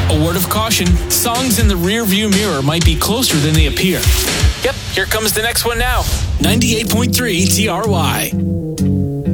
A word of caution, songs in the rear-view mirror might be closer than they appear. Yep, here comes the next one now. 98.3 TRY.